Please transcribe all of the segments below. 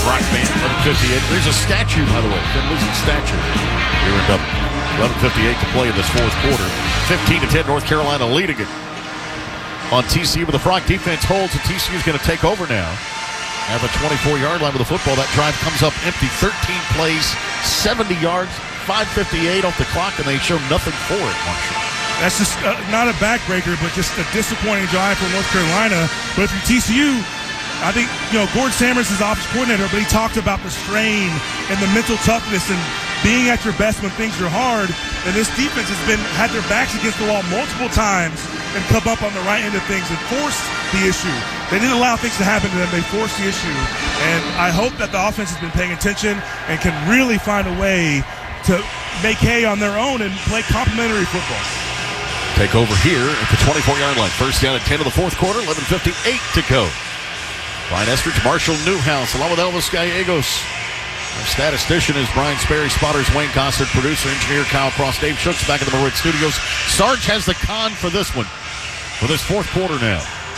Rock Band, 11:58. There's a statue, by the way. Finn Lizzie statue here in Dublin. 11:58 to play in this fourth quarter. 15-10, North Carolina leading it on TCU, but the Frog defense holds, and TCU is going to take over now at the 24-yard line with the football. That drive comes up empty. 13 plays, 70 yards, 5:58 off the clock, and they show nothing for it, Marshall. That's just not a backbreaker, but just a disappointing drive for North Carolina. But if you're TCU, I think, Gord Sammers is offensive coordinator, but he talked about the strain and the mental toughness and being at your best when things are hard. And this defense has had their backs against the wall multiple times and come up on the right end of things and forced the issue. They didn't allow things to happen to them. They forced the issue. And I hope that the offense has been paying attention and can really find a way to make hay on their own and play complementary football. Take over here at the 24-yard line. First down at 10 of the fourth quarter, 11:58 to go. Brian Estridge, Marshall Newhouse, along with Elvis Gallegos. Our statistician is Brian Sperry, spotters Wayne Gossard, producer, engineer Kyle Cross, Dave Schutz back in the Marit Studios. Sarge has the con for this one, for this fourth quarter now.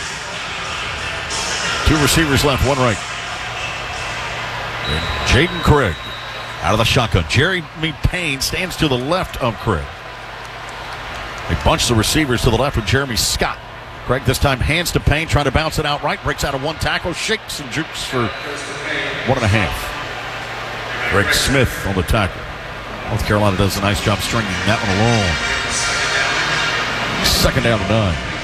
Two receivers left, one right. And Jaden Craig out of the shotgun. Jeremy Payne stands to the left of Craig. They bunch the receivers to the left with Jeremy Scott. Craig this time hands to Payne, trying to bounce it out right. Breaks out of one tackle, shakes and jukes for 1.5. Greg Smith on the tackle. North Carolina does a nice job stringing that one along. Second down to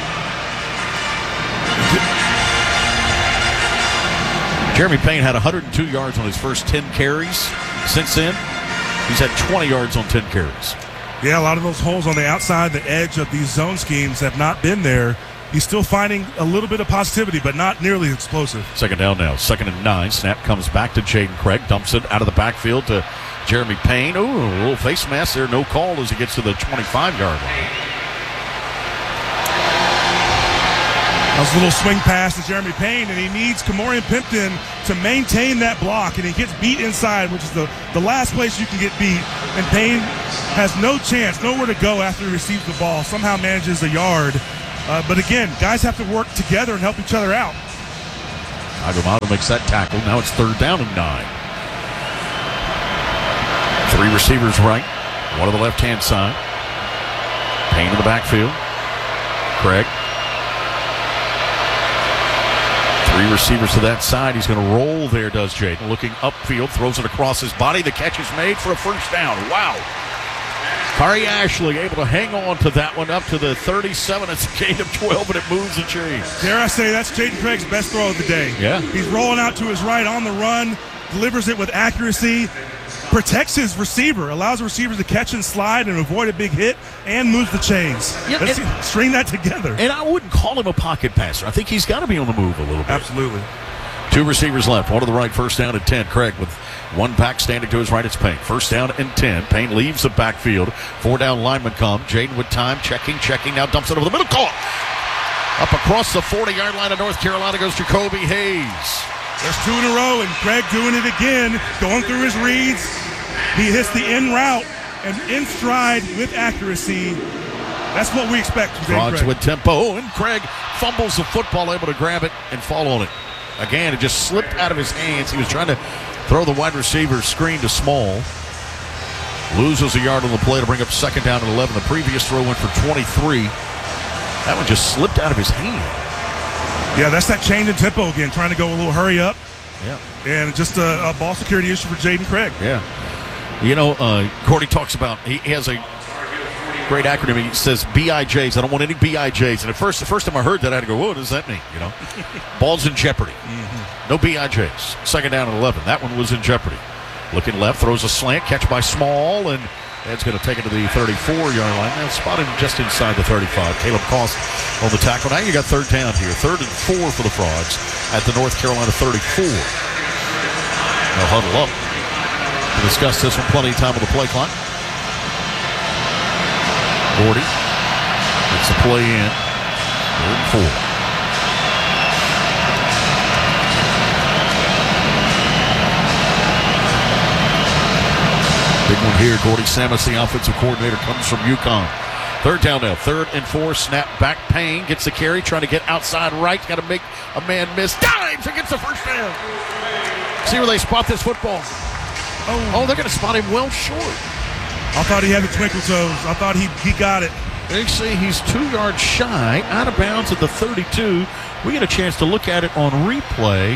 9. Jeremy Payne had 102 yards on his first 10 carries. Since then, he's had 20 yards on 10 carries. Yeah, a lot of those holes on the outside, the edge of these zone schemes have not been there. He's still finding a little bit of positivity, but not nearly as explosive. Second down now. 2nd and 9. Snap comes back to Jaden Craig. Dumps it out of the backfield to Jeremy Payne. Ooh, a little face mask there. No call as he gets to the 25-yard line. That was a little swing pass to Jeremy Payne, and he needs Kamorian Pimpton to maintain that block, and he gets beat inside, which is the last place you can get beat. And Payne has no chance, nowhere to go after he receives the ball. Somehow manages a yard. But again, guys have to work together and help each other out. Aguamato makes that tackle. Now it's 3rd down and 9. 3 receivers right, one on the left-hand side. Payne in the backfield. Craig. 3 receivers to that side. He's going to roll there, does Jaden. Looking upfield, throws it across his body. The catch is made for a first down. Wow. Kari Ashley able to hang on to that one up to the 37. It's a gain of 12, and it moves the chains. Dare I say that's Jaden Craig's best throw of the day. Yeah. He's rolling out to his right on the run, delivers it with accuracy, protects his receiver, allows the receiver to catch and slide and avoid a big hit, and moves the chains. Yeah, Let's string that together. And I wouldn't call him a pocket passer. I think he's got to be on the move a little bit. Absolutely. 2 receivers left, one to the right, first down and 10. Craig with one back standing to his right. It's Payne. First down and 10. Payne leaves the backfield. 4 down linemen come. Jaden with time, checking, now dumps it over the middle. Caught. Up across the 40-yard line of North Carolina goes Jacoby Hayes. There's 2 in a row, and Craig doing it again, going through his reads. He hits the in route and in stride with accuracy. That's what we expect from Jaden Craig. With tempo, and Craig fumbles the football, able to grab it and fall on it. Again, it just slipped out of his hands. He was trying to throw the wide receiver screen to Small. Loses a yard on the play to bring up 2nd down and 11. The previous throw went for 23. That one just slipped out of his hand. Yeah, that's that change in tempo again, trying to go a little hurry up. Yeah. And just a ball security issue for Jaden Craig. Yeah. Cordy talks about, he has a great acronym. He says BIJs. I don't want any BIJs. And the first time I heard that, I had to go, what does that mean? Ball's in jeopardy. Mm-hmm. No BIJs. 2nd down and 11. That one was in jeopardy. Looking left, throws a slant, catch by Small, and that's going to take it to the 34-yard line. Now spotted just inside the 35. Caleb Cost on the tackle. Now you got 3rd down here. 3rd and 4 for the Frogs at the North Carolina 34. They'll huddle up to discuss this one. Plenty of time on the play clock. Gordy gets the play in. 3rd and 4. Big one here. Gordy Samus, the offensive coordinator, comes from UConn. 3rd down now. 3rd and 4. Snap back. Payne gets the carry. Trying to get outside right. Got to make a man miss. Dives and gets the first down. See where they spot this football. Oh, They're going to spot him well short. I thought he had the twinkle toes. I thought he got it. They say he's 2 yards shy, out of bounds at the 32. We get a chance to look at it on replay.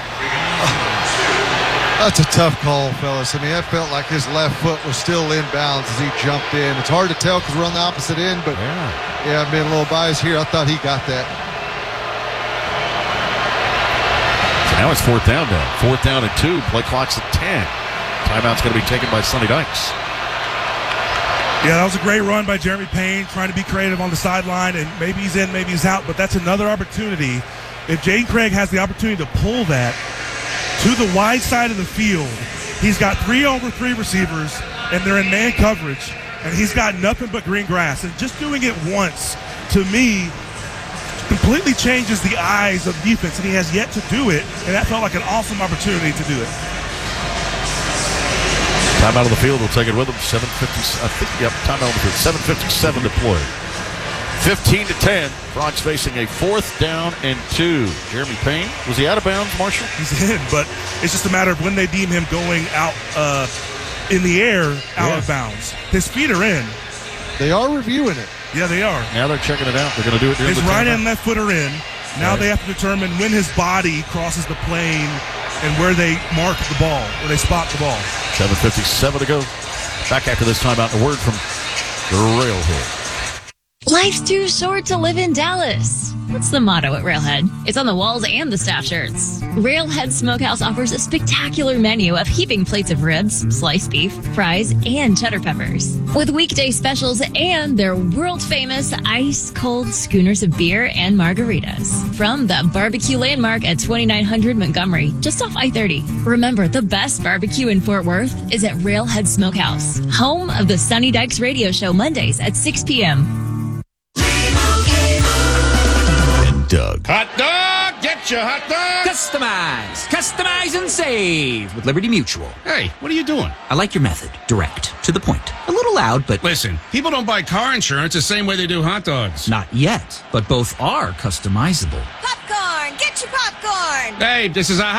That's a tough call, fellas. I mean, that felt like his left foot was still inbounds as he jumped in. It's hard to tell because we're on the opposite end, but yeah, I'm being a little biased here. I thought he got that. So now it's 4th down now. 4th down and 2. Play clock's at 10. Timeout's going to be taken by Sonny Dykes. Yeah, that was a great run by Jeremy Payne, trying to be creative on the sideline, and maybe he's in, maybe he's out, but that's another opportunity. If Jaden Craig has the opportunity to pull that to the wide side of the field, he's got 3 over 3 receivers, and they're in man coverage, and he's got nothing but green grass. And just doing it once, to me, completely changes the eyes of defense, and he has yet to do it, and that felt like an awesome opportunity to do it. Time out of the field. We'll take it with him. 7:50. I think. Yep. Time out of the field. 7:57 deployed. 15-10. Frogs facing a 4th down and 2. Jeremy Payne, was he out of bounds, Marshall? He's in, but it's just a matter of when they deem him going out in the air, out of bounds. His feet are in. They are reviewing it. Yeah, they are. Now they're checking it out. They're going to do it during his the right timeout. and left foot are in. Now they have to determine when his body crosses the plane and where they mark the ball, where they spot the ball. 7:57 to go. Back after this timeout. A word from the Railhead. Life's too short to live in Dallas. That's the motto at Railhead. It's on the walls and the staff shirts. Railhead Smokehouse offers a spectacular menu of heaping plates of ribs, sliced beef, fries, and cheddar peppers. With weekday specials and their world-famous ice-cold schooners of beer and margaritas. From the barbecue landmark at 2900 Montgomery, just off I-30. Remember, the best barbecue in Fort Worth is at Railhead Smokehouse, home of the Sonny Dykes radio show Mondays at 6 p.m. Doug. Hot dog! Get your hot dog! Customize and save with Liberty Mutual. Hey, what are you doing? I like your method. Direct. To the point. A little loud, but Listen, people don't buy car insurance the same way they do hot dogs. not yet. But both are customizable. Popcorn! Get your popcorn! Hey, this is a